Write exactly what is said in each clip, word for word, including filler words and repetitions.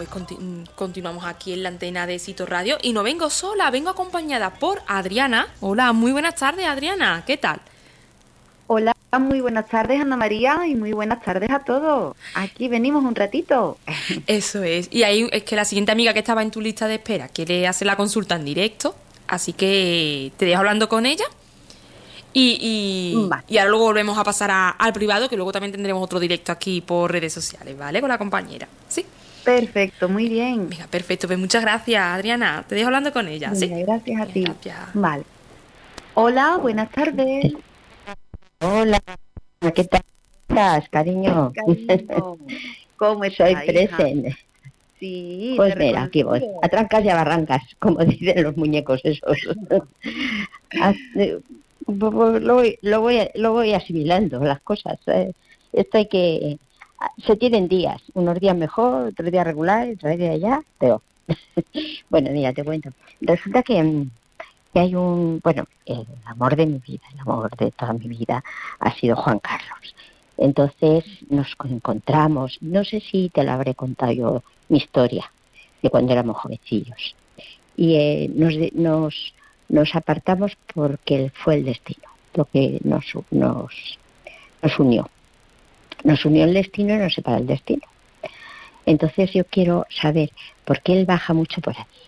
pues conti- continuamos aquí en la antena de Sito Radio y no vengo sola, vengo acompañada por Adriana. Hola, muy buenas tardes, Adriana, ¿qué tal? Hola, muy buenas tardes, Ana María, y muy buenas tardes a todos. Aquí venimos un ratito. Eso es, y ahí es que la siguiente amiga que estaba en tu lista de espera quiere hacer la consulta en directo, así que te dejo hablando con ella y, y, Vale, y ahora luego volvemos a pasar a- al privado, que luego también tendremos otro directo aquí por redes sociales, ¿vale? Con la compañera, ¿sí? perfecto, muy bien. Venga, perfecto, pues muchas gracias, Adriana, te dejo hablando con ella, ¿sí? Venga, gracias a Venga, ti. gracias. Vale. Hola, buenas tardes. Hola, ¿qué tal estás, cariño? Cariño, ¿cómo Soy estás, hija? presente. Sí, Pues te mira, aquí voy, a reconocido. trancas y a barrancas, como dicen los muñecos esos. Haz- eh, Lo voy, lo voy, lo voy asimilando las cosas. eh. Esto hay que... Se tienen días, unos días mejor, otros días regular, otros días ya, pero... Bueno, mira, te cuento. Resulta que, mm, que hay un... Bueno, el amor de mi vida, el amor de toda mi vida ha sido Juan Carlos. Entonces nos encontramos, no sé si te la habré contado yo, mi historia de cuando éramos jovencillos. Y eh, nos, nos, nos apartamos porque fue el destino, lo que nos, nos, nos unió. Nos unió el destino y nos separó el destino. Entonces yo quiero saber por qué él baja mucho por aquí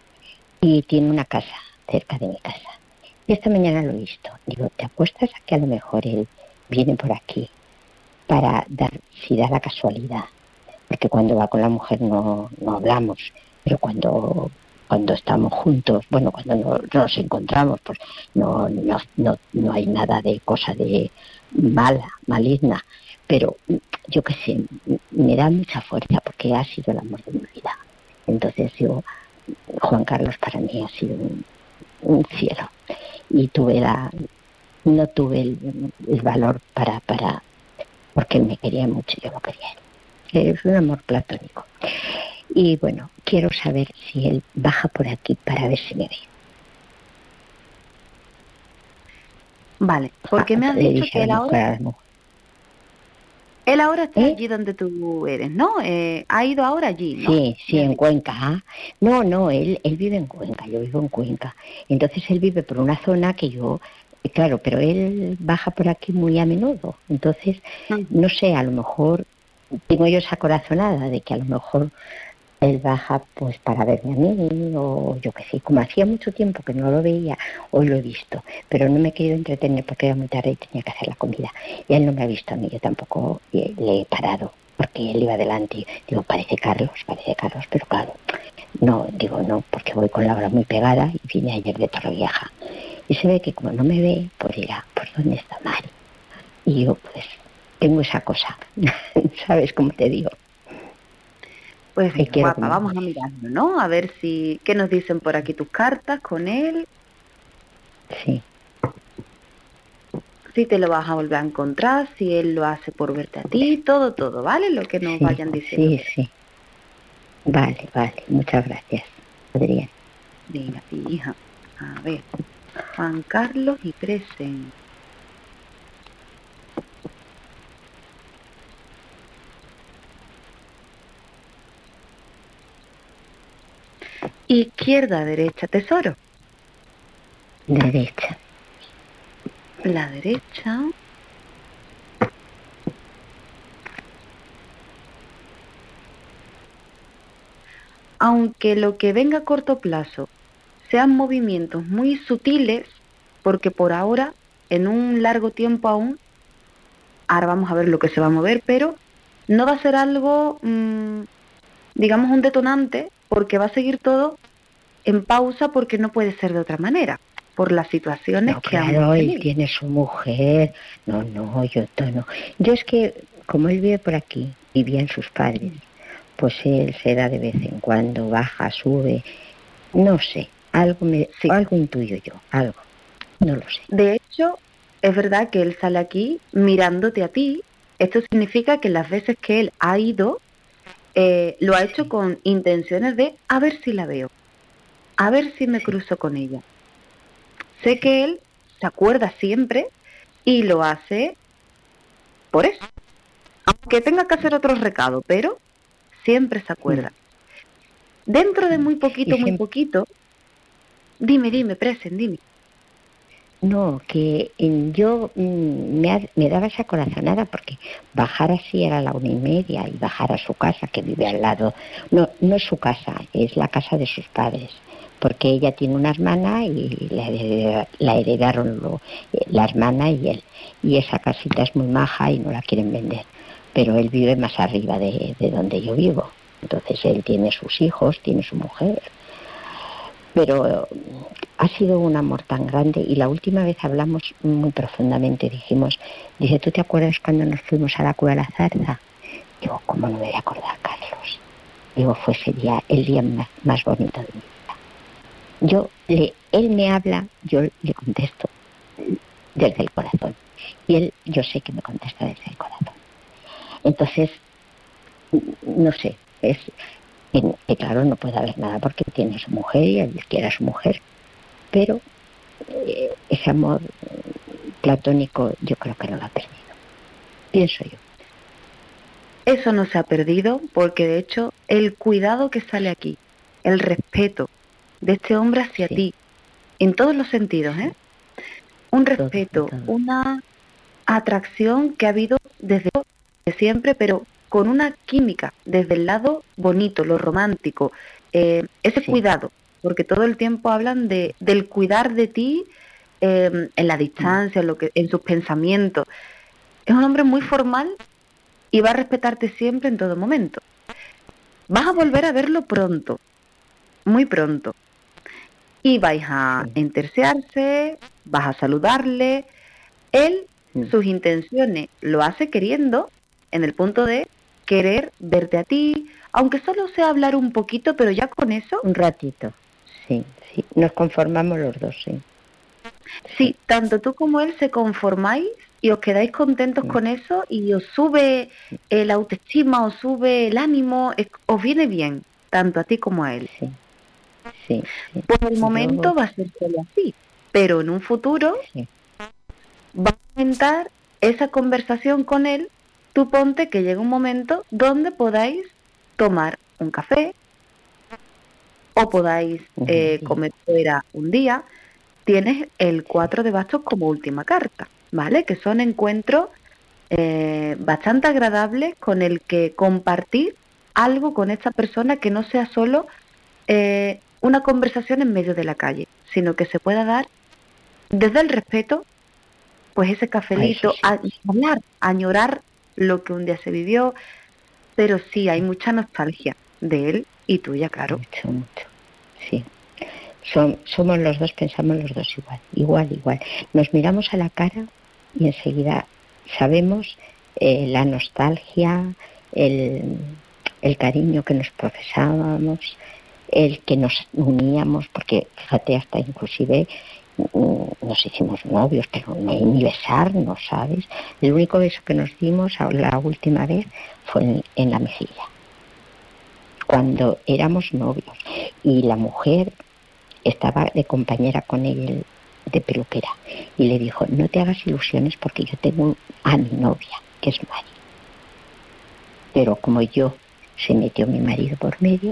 y tiene una casa cerca de mi casa. Y esta mañana lo he visto. Digo, ¿te apuestas a que a lo mejor él viene por aquí para dar, si da la casualidad? Porque cuando va con la mujer no, no hablamos, pero cuando cuando estamos juntos, bueno, cuando no, nos encontramos, pues no, no, no, no hay nada de cosa de mala, maligna, pero yo qué sé, me da mucha fuerza porque ha sido el amor de mi vida. Entonces yo, Juan Carlos para mí ha sido un, un cielo y tuve la, no tuve el, el valor para, para, porque él me quería mucho y yo lo quería. Es un amor platónico. Y bueno, quiero saber si él baja por aquí para ver si me ve. Vale, porque me has Le dicho dije que a él la mujer, ahora, a la mujer, él ahora está ¿eh? allí donde tú eres, ¿no? Eh, ha ido ahora allí, ¿no? Sí, sí, Me has en dicho. Cuenca. ¿Ah? No, no, él, él vive en Cuenca, yo vivo en Cuenca. Entonces él vive por una zona que yo, claro, pero él baja por aquí muy a menudo. Entonces, Ujú. no sé, a lo mejor tengo yo esa corazonada de que a lo mejor él baja pues para verme a mí o yo qué sé, como hacía mucho tiempo que no lo veía, hoy lo he visto, pero no me he querido entretener porque era muy tarde y tenía que hacer la comida. Y él no me ha visto a mí, yo tampoco le he parado porque él iba adelante. Digo, parece Carlos, parece Carlos, pero claro, no, digo no, porque voy con la hora muy pegada y vine ayer de Torrevieja. Y se ve que como no me ve, pues dirá, ¿por dónde está Mari? Y yo pues tengo esa cosa, ¿sabes cómo te digo? Pues Que venga, quiero que guapa, me vamos a mire. mirarlo, ¿no? A ver si, ¿qué nos dicen por aquí tus cartas con él? Sí. Si te lo vas a volver a encontrar, si él lo hace por verte a ti, todo, todo, ¿vale? Lo que nos Sí, vayan diciendo sí, por aquí. sí. Vale, vale. Muchas gracias, Adrián. Venga, sí, hija. A ver, Juan Carlos y Crecen. Izquierda, derecha, tesoro. Derecha. La derecha. Aunque lo que venga a corto plazo sean movimientos muy sutiles, porque por ahora, en un largo tiempo aún, ahora vamos a ver lo que se va a mover, pero no va a ser algo, mmm, digamos, un detonante, porque va a seguir todo en pausa porque no puede ser de otra manera, por las situaciones No, que han claro, él tenido. tiene su mujer. No, no, yo to- no. Yo es que, como él vive por aquí, vivían sus padres, pues él se da de vez en cuando, baja, sube. No sé, algo me, Sí, algo intuyo yo, algo. No lo sé. de hecho, es verdad que él sale aquí mirándote a ti. Esto significa que las veces que él ha ido, eh, lo ha hecho Sí, con intenciones de a ver si la veo, a ver si me sí, cruzo con ella. Sé sí. que él se acuerda siempre y lo hace por eso. Aunque tenga que hacer otro recado, pero siempre se Mm, acuerda. Dentro de muy poquito, Y muy siempre, poquito, dime, dime, Presen, dime. no, que mm, yo mm, me, ha- me daba esa corazonada porque bajar así era la una y media y bajar a su casa que vive al lado. No, no es su casa, es la casa de sus padres. Porque ella tiene una hermana y la, hereda- la heredaron lo- eh, la hermana y él. Y esa casita es muy maja y no la quieren vender. Pero él vive más arriba de, de donde yo vivo. Entonces él tiene sus hijos, tiene su mujer. Pero eh, ha sido un amor tan grande y la última vez hablamos muy profundamente, dijimos, dice, ¿tú te acuerdas cuando nos fuimos a la Cueva de la Zarza? Digo, ¿cómo no me voy a acordar, Carlos? Digo, fue ese día, el día más, más bonito de mi vida. Yo, le, él me habla, yo le contesto desde el corazón y él, yo sé que me contesta desde el corazón. Entonces, no sé, es, en- que claro, no puede haber nada porque tiene su mujer y él quiere a su mujer, pero eh, ese amor platónico yo creo que no lo ha perdido, pienso yo. Eso no se ha perdido porque de hecho el cuidado que sale aquí, el respeto de este hombre hacia Sí, ti, en todos los sentidos, ¿eh? Un todo, respeto, todo. una atracción que ha habido desde siempre, pero con una química, desde el lado bonito, lo romántico, eh, ese Sí, cuidado, porque todo el tiempo hablan de, del cuidar de ti eh, en la mm, distancia, en, lo que, en sus pensamientos. Es un hombre muy formal y va a respetarte siempre en todo momento. Vas a volver a verlo pronto, muy pronto. Y vais a sí, enterciarse, vas a saludarle. Él, mm. sus intenciones, lo hace queriendo en el punto de querer verte a ti, aunque solo sea hablar un poquito, pero ya con eso, Un ratito, sí, sí, nos conformamos los dos, sí, sí, sí, tanto tú como él se conformáis y os quedáis contentos mm, con eso y os sube el autoestima, os sube el ánimo, es- os viene bien, tanto a ti como a él. sí, sí, sí. Por el Yo, momento va a ser solo así, pero en un futuro sí, va a aumentar esa conversación con él. Tú ponte que llega un momento donde podáis tomar un café o podáis no me eh, digas. comer fuera un día. Tienes el cuatro de bastos como última carta, ¿vale? Que son encuentros eh, bastante agradables con el que compartir algo con esta persona que no sea solo eh, una conversación en medio de la calle, sino que se pueda dar desde el respeto, pues ese Ah, eso cafelito, sí, a hablar, añorar lo que un día se vivió, pero sí hay sí, mucha nostalgia de él y tuya, claro. mucho, mucho, sí. Som- somos los dos, pensamos los dos igual, igual, igual. Nos miramos a la cara y enseguida sabemos eh, la nostalgia, el, el cariño que nos profesábamos, el que nos uníamos, porque fíjate, hasta inclusive mm, nos hicimos novios, pero no hay ni besarnos, ¿sabes? El único beso que nos dimos a- la última vez fue en, en la mejilla, cuando éramos novios. Y la mujer estaba de compañera con él de peluquera y le dijo, no te hagas ilusiones porque yo tengo a mi novia, que es Mari. Pero como yo, se metió mi marido por medio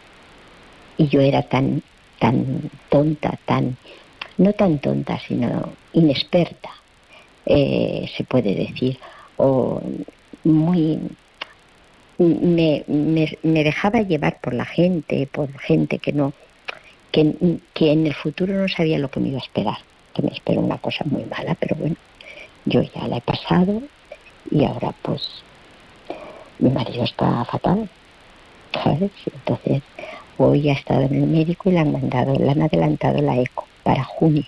y yo era tan, tan tonta, tan, no tan tonta, sino inexperta, eh, se puede decir, o muy, me, me, me dejaba llevar por la gente, por gente que no, que, que en el futuro no sabía lo que me iba a esperar, que me esperó una cosa muy mala, pero bueno, yo ya la he pasado y ahora pues mi marido está fatal, ¿sabes? Entonces hoy ha estado en el médico y le han mandado, le han adelantado la eco para junio,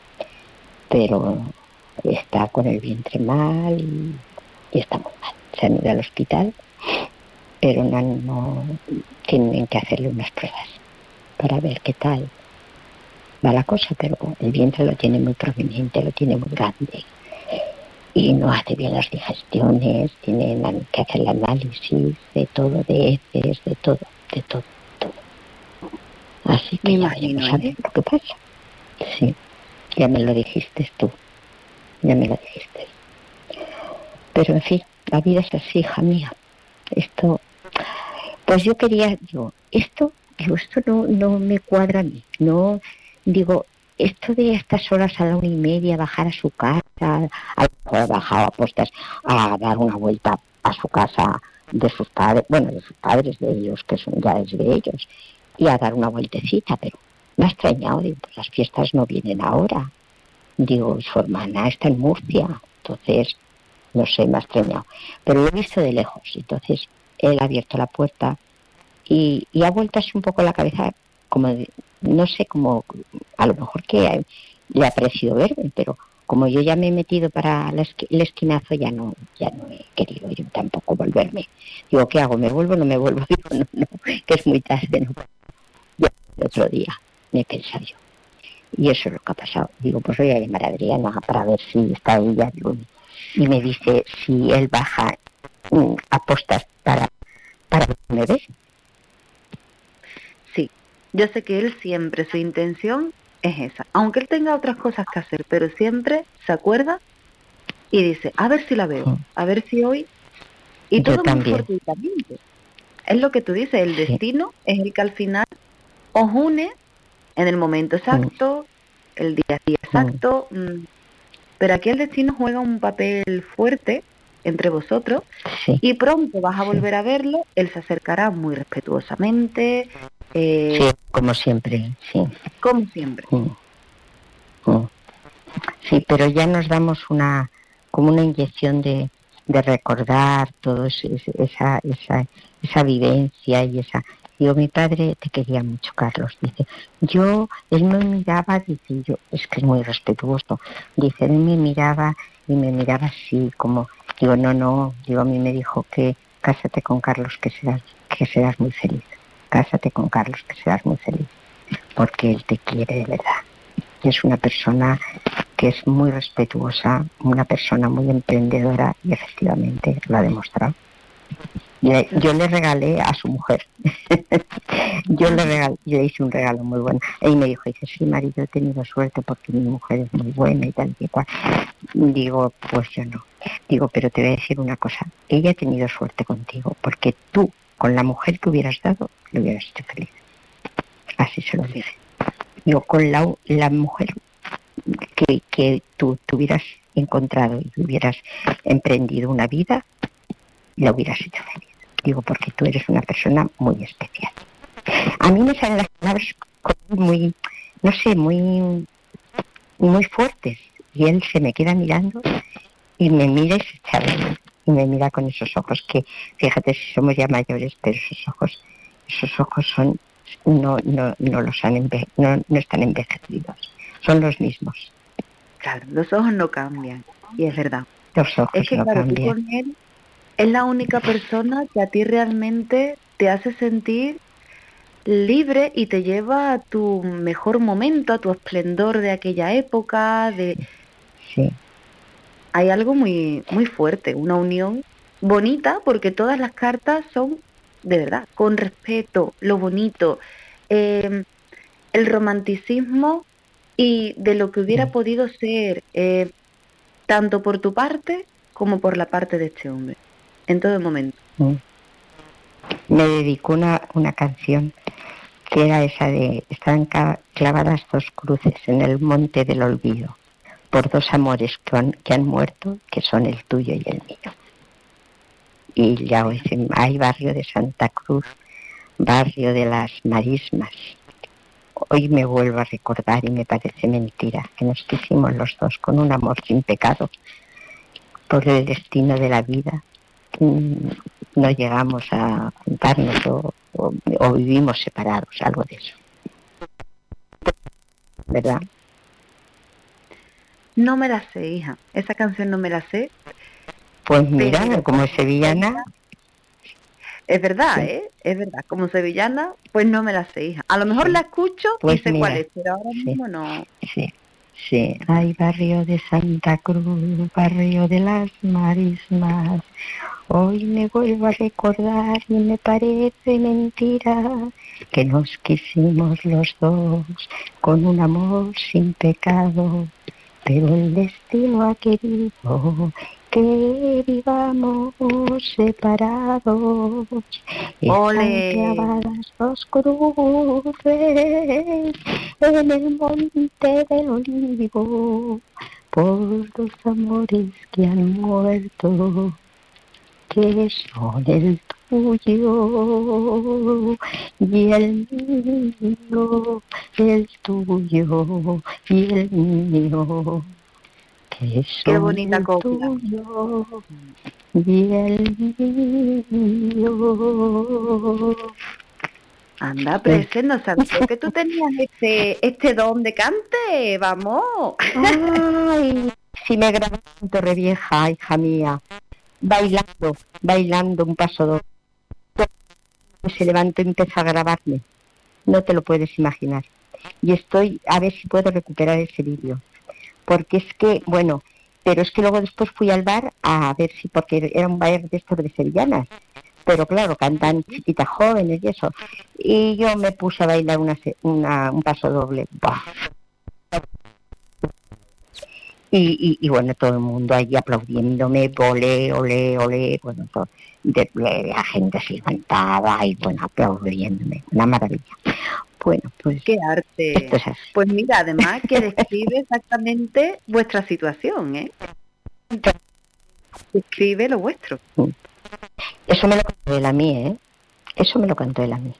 pero está con el vientre mal y, y está muy mal. Se han ido al hospital, pero no, no tienen que hacerle unas pruebas para ver qué tal va la cosa, pero el vientre lo tiene muy prominente, lo tiene muy grande y no hace bien las digestiones, tienen que hacer el análisis de todo, de heces, de todo, de todo, todo. Así Me que ya imagino, veremos a ver ¿eh? lo que pasa. Sí, ya me lo dijiste tú, ya me lo dijiste. Pero en fin, la vida es así, hija mía. Esto, pues yo quería, yo, esto digo, esto no, no me cuadra a mí, no, digo, esto de estas horas a la una y media bajar a su casa, a lo mejor ha bajado a postas a dar una vuelta a su casa de sus padres, bueno, de sus padres, de ellos, que son ya es de ellos, y a dar una vueltecita, pero me ha extrañado, digo, pues las fiestas no vienen ahora, digo, su hermana está en Murcia, entonces, no sé, me ha extrañado, pero lo he visto de lejos, entonces él ha abierto la puerta y, y ha vuelto así un poco la cabeza, como, de, no sé, como, a lo mejor que le ha parecido verme, pero como yo ya me he metido para el, esqui, el esquinazo, ya no ya no he querido yo tampoco volverme. Digo, ¿qué hago? ¿Me vuelvo o no me vuelvo? Digo, no, no, que es muy tarde, no. Ya el otro día me he pensado yo. Y eso es lo que ha pasado. Digo, pues voy a llamar a Adriana para ver si está ella. Digo, y me dice si él baja um, a postas para, para me ver. Sí, yo sé que él siempre, su intención es esa. Aunque él tenga otras cosas que hacer, pero siempre se acuerda y dice, a ver si la veo, a ver si hoy... Y yo todo también. muy fortuitamente. Es lo que tú dices, el Sí. destino es el que al final os une en el momento exacto, mm. el día a día exacto, mm. pero aquí el destino juega un papel fuerte entre vosotros, sí. y pronto vas a volver sí. a verlo, él se acercará muy respetuosamente. Eh, sí, como siempre, sí. Como siempre. Sí. Sí, pero ya nos damos una como una inyección de, de recordar todo esa, esa, esa, esa vivencia y esa... Digo, mi padre te quería mucho, Carlos. Dice, yo, él me miraba, dice, yo, es que es muy respetuoso. Dice, él me miraba y me miraba así, como, digo, no, no, digo, a mí me dijo que cásate con Carlos, que serás, que serás muy feliz. Cásate con Carlos, que serás muy feliz. Porque él te quiere de verdad. Y es una persona que es muy respetuosa, una persona muy emprendedora y efectivamente lo ha demostrado. Le, yo le regalé a su mujer, yo le regalé, yo le hice un regalo muy bueno. Y me dijo, dice, sí, marido, he tenido suerte porque mi mujer es muy buena y tal y cual. Digo, pues yo no. Digo, pero te voy a decir una cosa, ella ha tenido suerte contigo porque tú, con la mujer que hubieras dado, le hubieras hecho feliz. Así se lo dije. Digo, con la, la mujer que, que tú te hubieras encontrado y hubieras emprendido una vida, la hubieras hecho feliz. Digo, porque tú eres una persona muy especial. A mí me salen las palabras muy, no sé, muy, muy fuertes. Y él se me queda mirando y me mira y se echa a reír. Y me mira con esos ojos que, fíjate, si somos ya mayores, pero esos ojos, esos ojos son, no, no, no los han enve- no, no están envejecidos. Son los mismos. Claro, los ojos no cambian. Y es verdad. Los ojos es que, no claro, cambian. Tú con él es la única persona que a ti realmente te hace sentir libre y te lleva a tu mejor momento, a tu esplendor de aquella época. De sí. Hay algo muy, muy fuerte, una unión bonita, porque todas las cartas son, de verdad, con respeto, lo bonito, eh, el romanticismo y de lo que hubiera sí. podido ser, eh, tanto por tu parte como por la parte de este hombre. En todo momento. Me dedicó una, una canción que era esa de están clavadas dos cruces en el monte del olvido por dos amores que han, que han muerto, que son el tuyo y el mío. Y ya hoy hay barrio de Santa Cruz, barrio de las Marismas. Hoy me vuelvo a recordar y me parece mentira que nos quisimos los dos con un amor sin pecado por el destino de la vida. No llegamos a juntarnos o, o, o vivimos separados, algo de eso. ¿Verdad? No me la sé, hija. Esa canción no me la sé. Pues mira, pero, como es sevillana... Es verdad, sí. ¿eh? Es verdad. Como sevillana, pues no me la sé, hija. A lo mejor sí. la escucho pues y sé mira, cuál es, pero ahora mismo sí. no... Sí. Sí, hay barrio de Santa Cruz, barrio de las Marismas. Hoy me vuelvo a recordar y me parece mentira que nos quisimos los dos con un amor sin pecado, pero el destino ha querido aunque vivamos separados, Ole. están clavadas dos cruces en el monte del olivo, por los amores que han muerto, que son el tuyo y el mío, el tuyo y el mío, que son Qué bonita el copla. tuyo y el mío. Anda, Prece, no sabía que tú tenías este, este don de cante, vamos. Ay, si me grabas en Torrevieja, hija mía, bailando, bailando un paso doble. Se levantó y empezó a grabarme. No te lo puedes imaginar. Y estoy a ver si puedo recuperar ese vídeo. Porque es que, bueno, pero es que luego después fui al bar a ver si, porque era un bar de estos de sevillanas. Pero claro, cantan chiquitas jóvenes y eso. Y yo me puse a bailar una, una, un paso doble. ¡Bah! Y, y, y bueno, todo el mundo allí aplaudiéndome, olé, olé, olé, bueno, todo, de, de, la gente se levantaba y bueno, aplaudiéndome, una maravilla. Bueno, pues qué arte. Esto es así. Pues mira, además que describe exactamente vuestra situación, ¿eh? Describe lo vuestro. Eso me lo cantó él a mí, ¿eh? Eso me lo cantó él a mí.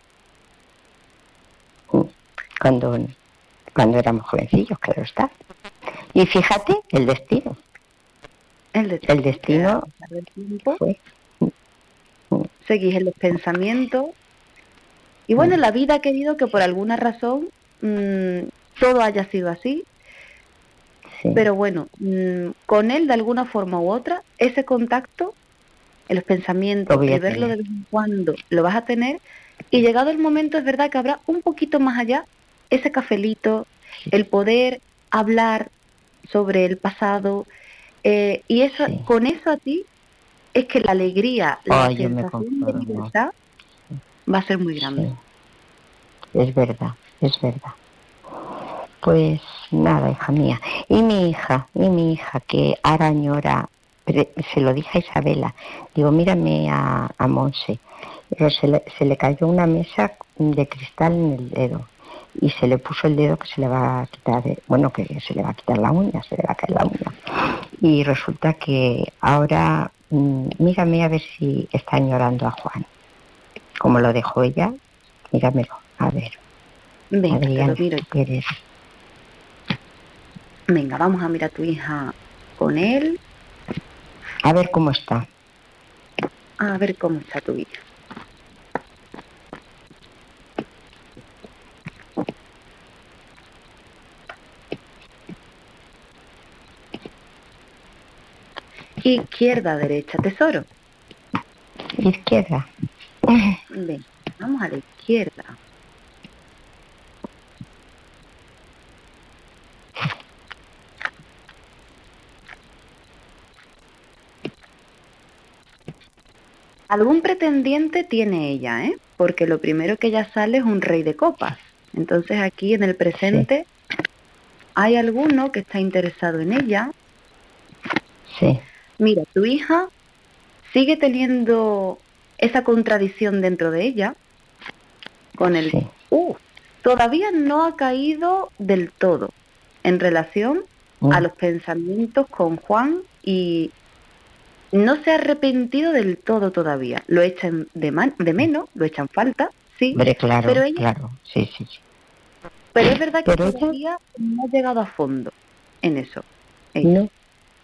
Cuando, cuando éramos jovencillos, claro está. Y fíjate, el destino. El destino. El destino fue. Seguís en los pensamientos. Y bueno, la vida ha querido que por alguna razón mmm, todo haya sido así. Sí. Pero bueno, mmm, con él de alguna forma u otra, ese contacto, en los pensamientos, y verlo de vez en cuando, lo vas a tener. Y llegado el momento, es verdad que habrá un poquito más allá, ese cafelito, sí. El poder hablar sobre el pasado, eh, y eso, sí. Con eso a ti es que la alegría, la oh, sensación de libertad va a ser muy grande. Sí. Es verdad, es verdad. Pues nada, hija mía. Y mi hija, y mi hija que ahora añora, se lo dije a Isabela, digo, mírame a, a Monse, pero se le, se le cayó una mesa de cristal en el dedo. Y se le puso el dedo que se le va a quitar, bueno, que se le va a quitar la uña, se le va a caer la uña. Y resulta que ahora, mmm, mírame a ver si está llorando a Juan. Como lo dejó ella, míramelo, a ver. Venga, Adriana, te lo miro. ¿tú qué eres? Venga, vamos a mirar a tu hija con él. A ver cómo está. A ver cómo está tu hija. Izquierda, derecha, tesoro. Izquierda. Ven, vamos a la izquierda. Algún pretendiente tiene ella, ¿eh? Porque lo primero que ella sale es un rey de copas. Entonces aquí en el presente sí. Hay alguno que está interesado en ella. Sí. Mira, tu hija sigue teniendo esa contradicción dentro de ella con el sí. uh, todavía no ha caído del todo en relación mm. a los pensamientos con Juan y no se ha arrepentido del todo todavía. Lo echan de, man, de menos, lo echan falta, sí. Hombre, claro, pero ella, claro, sí, sí, sí. Pero es verdad que pero todavía ella... no ha llegado a fondo en eso. Ella. No.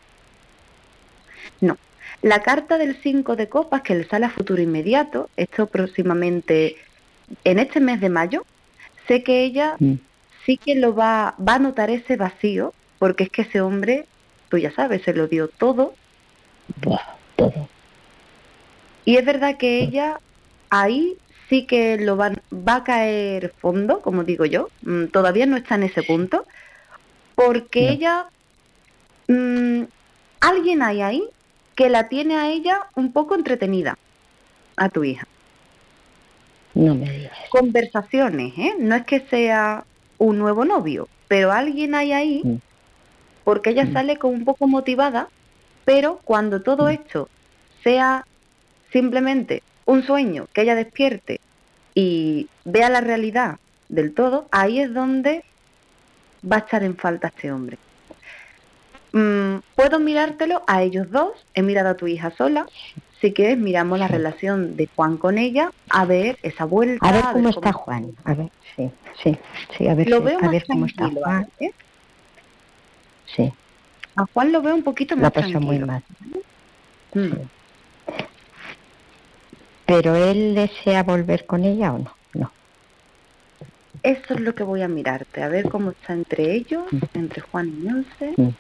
No. La carta del cinco de copas que le sale a futuro inmediato, esto próximamente en este mes de mayo, sé que ella mm. sí que lo va, va a notar ese vacío, porque es que ese hombre, tú ya sabes, se lo dio todo. todo. Y es verdad que ella ahí sí que lo va, va a caer fondo, como digo yo, mm, todavía no está en ese punto, porque no. ella, mmm, alguien hay ahí que la tiene a ella un poco entretenida, a tu hija. No me digas. Conversaciones, ¿eh? No es que sea un nuevo novio, pero alguien hay ahí, porque ella mm. sale como un poco motivada pero cuando todo esto sea simplemente un sueño, que ella despierte y vea la realidad del todo, ahí es donde va a estar en falta este hombre. Mm, puedo mirártelo a ellos dos, he mirado a tu hija sola. Si quieres, miramos la relación de Juan con ella, a ver esa vuelta. A ver a cómo ver está cómo... Juan, a ver, sí, sí, sí, a ver, Lo sí, veo a más ver cómo está tranquilo, Juan, ¿eh? sí, A Juan lo veo un poquito la más pasa muy tranquilo. mal, Mm. sí. Pero él desea volver con ella o no, no. Eso es lo que voy a mirarte, a ver cómo está entre ellos, Mm. entre Juan y Monse. Mm.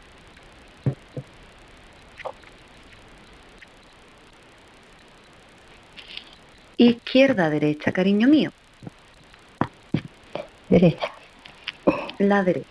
Izquierda, derecha, cariño mío. Derecha. La derecha.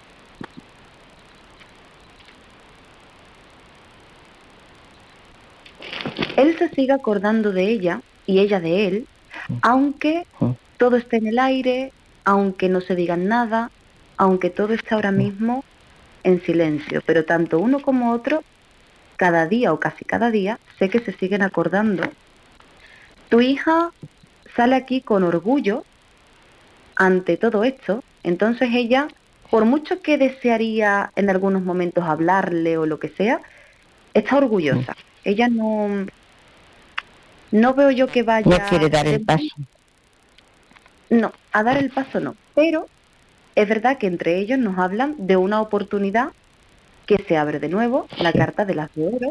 Él se sigue acordando de ella y ella de él, aunque Mm. todo esté en el aire, aunque no se digan nada, aunque todo esté ahora mismo en silencio. Pero tanto uno como otro, cada día o casi cada día, sé que se siguen acordando. Tu hija sale aquí con orgullo ante todo esto, entonces ella, por mucho que desearía en algunos momentos hablarle o lo que sea, está orgullosa. Ella no, no veo yo que vaya... No quiere dar el paso. No, a dar el paso no, pero es verdad que entre ellos nos hablan de una oportunidad que se abre de nuevo, la Sí. carta de las de oro,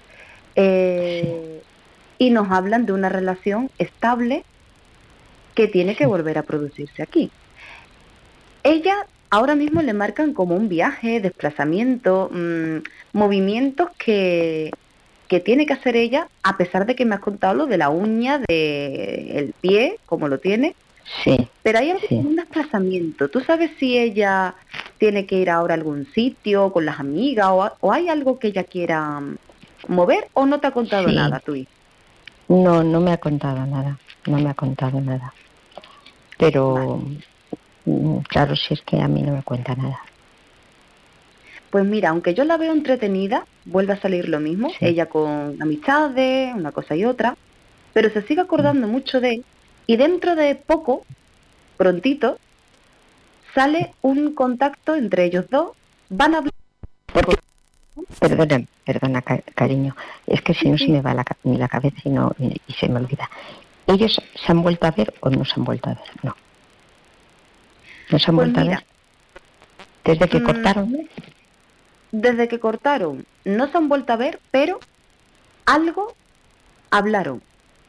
eh, y nos hablan de una relación estable que tiene que volver a producirse aquí. Ella ahora mismo le marcan como un viaje, desplazamiento, mmm, movimientos que, que tiene que hacer ella, a pesar de que me has contado lo de la uña, del pie, como lo tiene. Sí. Pero hay algo Sí. como un desplazamiento. ¿Tú sabes si ella tiene que ir ahora a algún sitio con las amigas o, o hay algo que ella quiera mover o no te ha contado Sí. nada tú? No, no me ha contado nada, no me ha contado nada. Pero, vale. Claro, si es que a mí no me cuenta nada. Pues mira, aunque yo la veo entretenida, vuelve a salir lo mismo, sí. Ella con amistades, una cosa y otra, pero se sigue acordando mm. mucho de él y dentro de poco, prontito, sale un contacto entre ellos dos, van a hablar... Porque, perdona, perdona, cariño, es que si no sí. se me va la, ni la cabeza y, no, y, y se me olvida. ¿Ellos se han vuelto a ver o no se han vuelto a ver? No. ¿No se han pues vuelto mira, a ver? ¿Desde que mmm, cortaron? Desde que cortaron, no se han vuelto a ver, pero algo hablaron.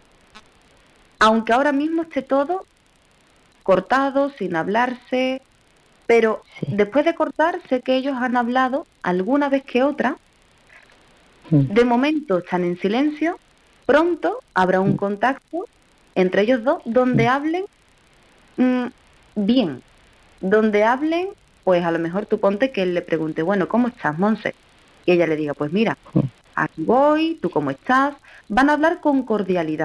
Aunque ahora mismo esté todo cortado, sin hablarse, pero sí. Después de cortar sé que ellos han hablado alguna vez que otra. Mm. De momento están en silencio, pronto habrá un mm. contacto entre ellos dos donde mm. hablen mmm, bien, donde hablen, pues a lo mejor tú ponte que él le pregunte, bueno, ¿cómo estás, Monse? Y ella le diga, pues mira, aquí voy, ¿tú cómo estás? Van a hablar con cordialidad.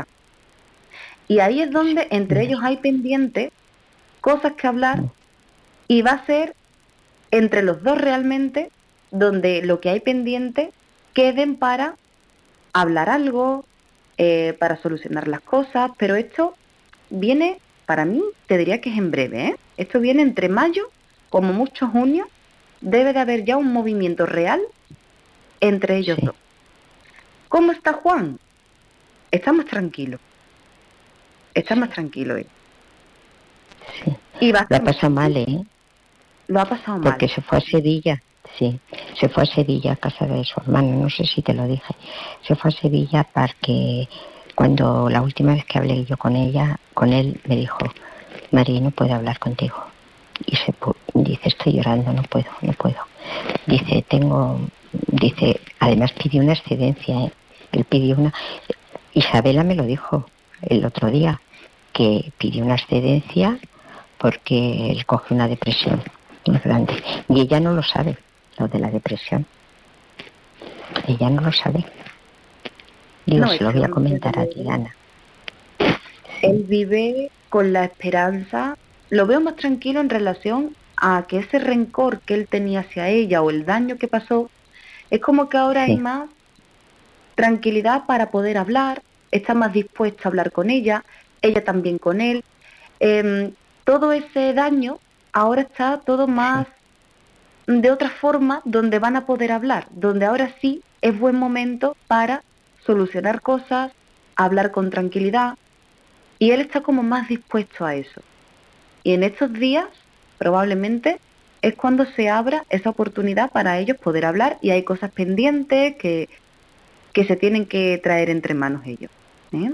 Y ahí es donde entre ellos hay pendientes, cosas que hablar, y va a ser entre los dos realmente donde lo que hay pendiente queden para hablar algo, eh, para solucionar las cosas, pero esto viene, para mí, te diría que es en breve, ¿eh? Esto viene entre mayo, como mucho junio, debe de haber ya un movimiento real entre ellos sí. dos. ¿Cómo está Juan? Está más tranquilo. Está más tranquilo él. Sí. Y va Lo ha pasado mal, ¿eh? Lo ha pasado Porque mal. se fue a Sevilla, sí. Se fue a Sevilla a casa de su hermano, no sé si te lo dije. Se fue a Sevilla porque cuando la última vez que hablé yo con ella, con él, me dijo, María, no puedo hablar contigo. Y se dice, estoy llorando, no puedo, no puedo. Dice, tengo, dice, además pidió una excedencia, ¿eh? Él pidió una, Isabela me lo dijo el otro día, que pidió una excedencia porque él coge una depresión muy grande. Y ella no lo sabe, lo de la depresión. Ella no lo sabe. Digo, no, se lo voy a comentar a ti, Ana. Él vive con la esperanza, lo veo más tranquilo en relación a que ese rencor que él tenía hacia ella o el daño que pasó, Es como que ahora sí. hay más tranquilidad para poder hablar, está más dispuesto a hablar con ella, ella también con él. Eh, todo ese daño ahora está todo más de otra forma, donde van a poder hablar, donde ahora sí es buen momento para solucionar cosas, hablar con tranquilidad, y él está como más dispuesto a eso. Y en estos días, probablemente, es cuando se abra esa oportunidad para ellos poder hablar, y hay cosas pendientes que, que se tienen que traer entre manos ellos. ¿eh?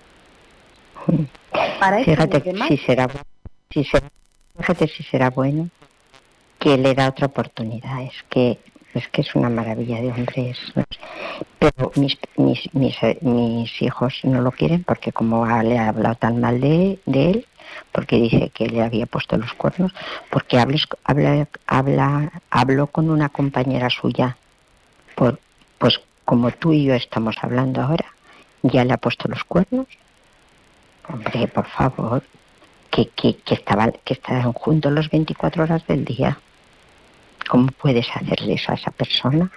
Para eso y Fíjate los demás, si será, si será, fíjate si será bueno que le da otra oportunidad. Es que es que es una maravilla de hombres. No sé. Pero mis, mis, mis, mis hijos no lo quieren porque como ha, le ha hablado tan mal de, de él, porque dice que le había puesto los cuernos, porque hables, habla, habla, habló con una compañera suya, por, pues como tú y yo estamos hablando ahora, ya le ha puesto los cuernos. Hombre, por favor, que, que, que, estaba, que estaban juntos las veinticuatro horas del día. ¿Cómo puedes hacerle eso a esa persona?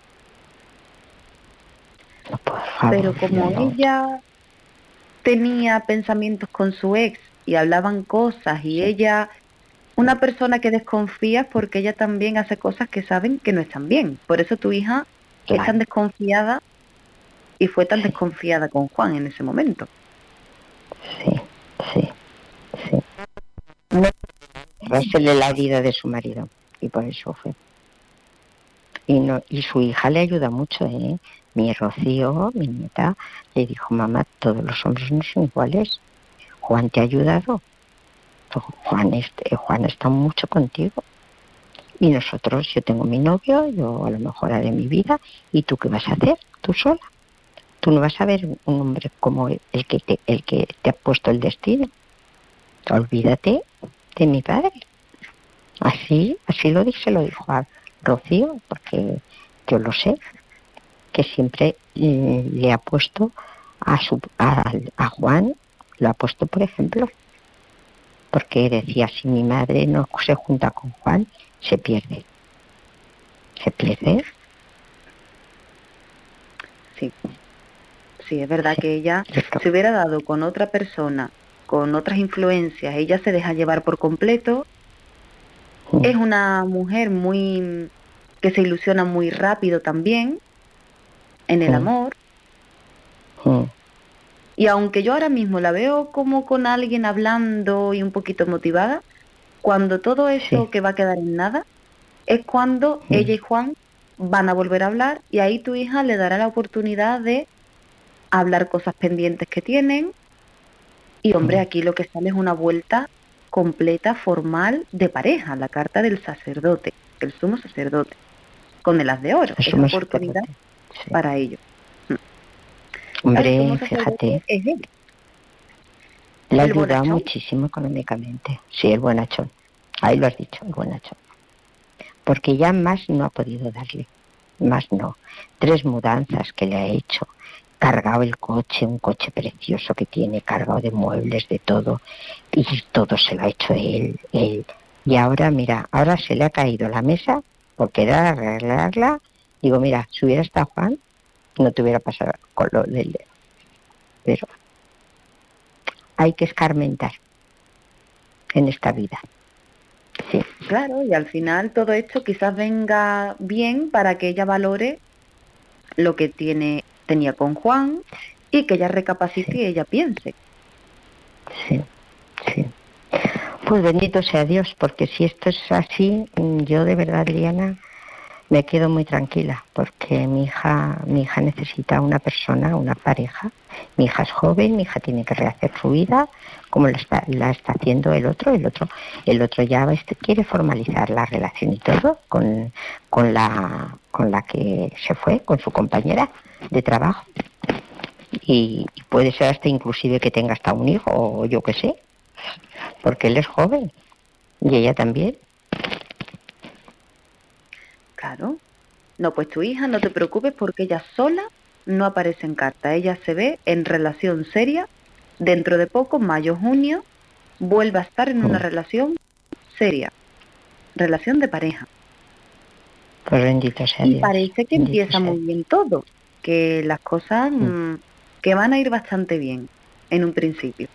No, por favor, pero como no, no. ella tenía pensamientos con su ex y hablaban cosas, y Sí. ella, una persona que desconfía porque ella también hace cosas que saben que no están bien. Por eso tu hija Claro. es tan desconfiada y fue tan Sí. desconfiada con Juan en ese momento. Sí, sí, sí. No, cerrársele la herida de su marido y por eso fue. Y no, y su hija le ayuda mucho, ¿eh? Mi Rocío, mi nieta, le dijo, mamá, todos los hombres no son iguales. Juan te ha ayudado. Juan, este, Juan está mucho contigo. Y nosotros, yo tengo mi novio, yo a lo mejor haré mi vida, ¿y tú qué vas a hacer? Tú sola. Tú no vas a ver un hombre como el que te, el que te ha puesto el destino. Olvídate de mi padre. Así, así lo dije, lo dijo a Rocío, porque yo lo sé, que siempre eh, le ha puesto a, su, a, a Juan, lo ha puesto por ejemplo, porque decía, si mi madre no se junta con Juan, se pierde. Se pierde. Sí, sí, es verdad Sí. que ella Esto. se hubiera dado con otra persona, con otras influencias, ella se deja llevar por completo. Mm. Es una mujer muy que se ilusiona muy rápido también en el Mm. amor. Mm. Y aunque yo ahora mismo la veo como con alguien hablando y un poquito motivada, cuando todo eso Sí. que va a quedar en nada, es cuando Mm. ella y Juan van a volver a hablar, y ahí tu hija le dará la oportunidad de hablar cosas pendientes que tienen. Y hombre, Mm. aquí lo que sale es una vuelta completa, formal, de pareja, la carta del sacerdote, el sumo sacerdote, con el as de oro, El es sumo oportunidad sacerdote. Sí. para ellos. El sumo Hombre, sacerdote fíjate, es él, le ha el ayudado bonachón. muchísimo económicamente. Sí, el buenachón. Ahí lo has dicho, el buenachón. Porque ya más no ha podido darle. Más no. Tres mudanzas que le ha hecho. Cargado el coche, un coche precioso que tiene, cargado de muebles, de todo. Y todo se lo ha hecho él, él. Y ahora, mira, ahora se le ha caído la mesa por querer arreglarla. Digo, mira, si hubiera estado Juan, no te hubiera pasado con lo del dedo. Pero hay que escarmentar en esta vida. Sí. Claro, y al final todo esto quizás venga bien para que ella valore lo que tiene tenía con Juan, y que ella recapacite Sí. y ella piense. Sí, sí. Pues bendito sea Dios, porque si esto es así, yo de verdad, Liana, me quedo muy tranquila, porque mi hija, mi hija necesita una persona, una pareja. Mi hija es joven, mi hija tiene que rehacer su vida, como la está, la está haciendo el otro. El otro, el otro ya este, quiere formalizar la relación y todo con, con la, con la que se fue, con su compañera de trabajo. Y, y puede ser hasta inclusive que tenga hasta un hijo, o yo qué sé, porque él es joven y ella también. Claro. No, pues tu hija, no te preocupes, porque ella sola no aparece en carta. Ella se ve en relación seria. Dentro de poco, mayo, junio, vuelve a estar en una relación seria, relación de pareja. Pues bendito sea Y Dios. parece que Bendito empieza sea. muy bien todo, que las cosas Mm. mm, que van a ir bastante bien en un principio.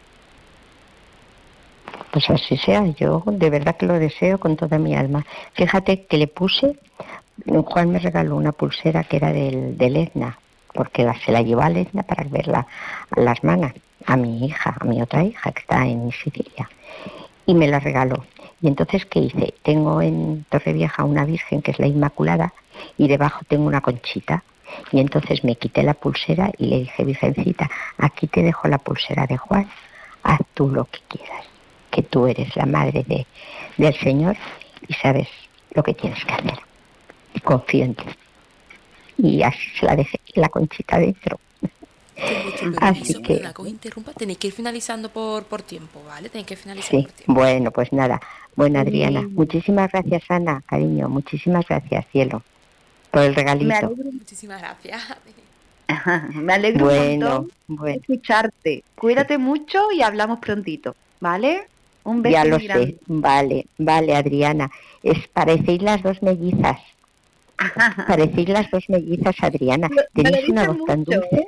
Pues así sea, yo de verdad que lo deseo con toda mi alma. Fíjate que le puse, Juan me regaló una pulsera que era del, del Etna, porque la, se la llevó al Etna para verla a las manos, a mi hija, a mi otra hija que está en Sicilia, y me la regaló. Y entonces, ¿qué hice? Tengo en Torrevieja una Virgen que es la Inmaculada y debajo tengo una conchita. Y entonces me quité la pulsera y le dije, Virgencita, aquí te dejo la pulsera de Juan, haz tú lo que quieras, que tú eres la madre de, del Señor y sabes lo que tienes que hacer. Confío en ti. Y así se la dejé, la conchita dentro. Con vuestro Así permiso, que- perdona que os interrumpa, tenéis que ir finalizando por, por tiempo, ¿vale? Tenéis que finalizar Sí, por tiempo. bueno, pues nada. Bueno, Muy Adriana, bien. muchísimas gracias, Ana, cariño, muchísimas gracias, cielo, por el Me regalito. alegro, Muchísimas gracias. me alegro un Bueno, montón de bueno, escucharte. Cuídate mucho y hablamos prontito, ¿vale? Un beso ya lo muy grande. sé. Vale, vale, Adriana. Es, parecéis las dos mellizas. Parecéis las dos mellizas, Adriana. Me- me lo Tenéis una dicen voz tan mucho. dulce.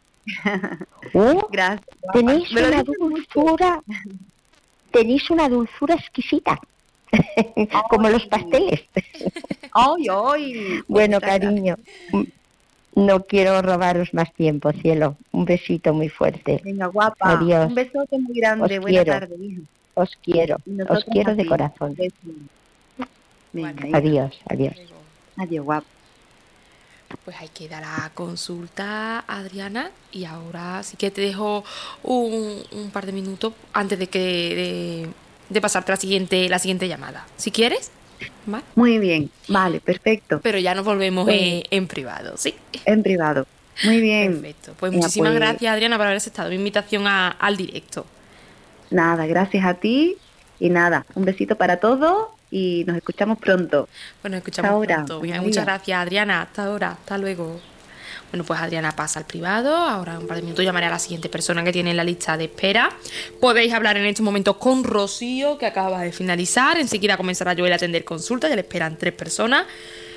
¡Oh! Gracias. guapa. Tenéis Me lo una dicen mucho. dulzura. Tenéis una dulzura exquisita. Como los pasteles. Ay, ay. Bueno, Muchas gracias. cariño, no quiero robaros más tiempo, cielo. Un besito muy fuerte. Venga, guapa. Adiós. Un besote muy grande. Os Buena quiero. tarde, hija. Os quiero, Y os nosotros quiero a de ti. corazón. Beso. Venga, hija. Adiós, adiós. Adiós, guapa. Pues ahí queda la consulta, Adriana, y ahora sí que te dejo un, un par de minutos antes de que de, de pasarte la siguiente la siguiente llamada, si quieres, ¿vale? Muy bien. Vale, perfecto. Pero ya nos volvemos Pues- en, en privado, ¿sí? En privado. Muy bien. Perfecto. Pues Venga, muchísimas pues- gracias, Adriana, por haber aceptado mi invitación a- al directo. Nada, gracias a ti. Y nada, un besito para todos y nos escuchamos pronto. Pues nos escuchamos Hasta ahora, pronto. Venga, María. muchas gracias, Adriana. Hasta ahora, hasta luego. Bueno, pues Adriana pasa al privado. Ahora en un par de minutos llamaré a la siguiente persona que tiene en la lista de espera. Podéis hablar en estos momentos con Rocío, que acaba de finalizar. Enseguida comenzará Joel a atender consulta. Ya le esperan tres personas.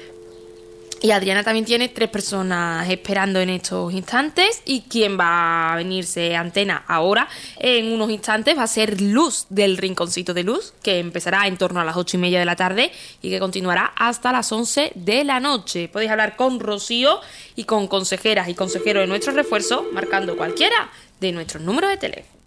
Y Adriana también tiene tres personas esperando en estos instantes. Y quien va a venirse a antena ahora, en unos instantes, va a ser Luz, del Rinconcito de Luz, que empezará en torno a las ocho y media de la tarde y que continuará hasta las once de la noche. Podéis hablar con Rocío y con consejeras y consejeros de nuestro refuerzo, marcando cualquiera de nuestros números de teléfono.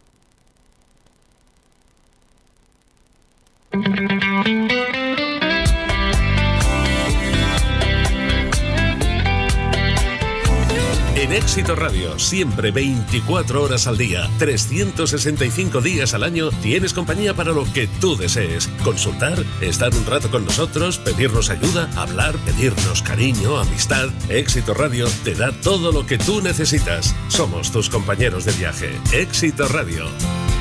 En Éxito Radio, siempre veinticuatro horas al día, trescientos sesenta y cinco días al año, tienes compañía para lo que tú desees. Consultar, estar un rato con nosotros, pedirnos ayuda, hablar, pedirnos cariño, amistad. Éxito Radio te da todo lo que tú necesitas. Somos tus compañeros de viaje. Éxito Radio.